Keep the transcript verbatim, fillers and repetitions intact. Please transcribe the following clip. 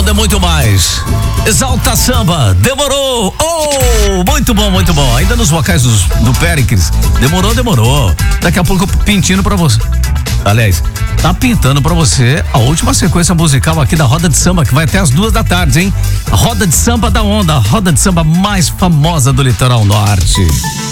é muito mais. Exalta Samba, demorou. Oh, muito bom, muito bom. Ainda nos vocais dos, do Péricles. Demorou, demorou. Daqui a pouco eu pintino pra você. Aliás, tá pintando pra você a última sequência musical aqui da Roda de Samba, que vai até as duas da tarde, hein? A Roda de Samba da Onda, a roda de samba mais famosa do Litoral Norte.